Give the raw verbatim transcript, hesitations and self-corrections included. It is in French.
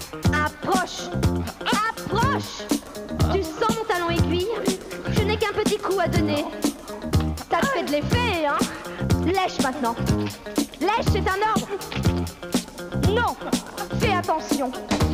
Approche. Approche. Tu sens mon talon aiguille? Je n'ai qu'un petit coup à donner. Ça te fait de l'effet, hein? Lèche maintenant. Lèche, c'est un ordre. Non. Fais attention.